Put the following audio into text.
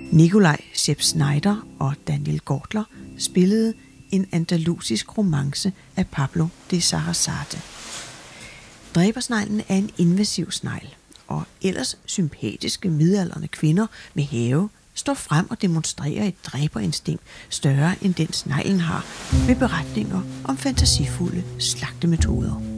Nikolaj Sepp Schneider og Daniel Gortler spillede en andalusisk romance af Pablo de Sarasate. Dræbersneglen er en invasiv snegl, og ellers sympatiske midaldrende kvinder med have står frem og demonstrerer et dræberinstinkt større end den sneglen har, med beretninger om fantasifulde slagtemetoder.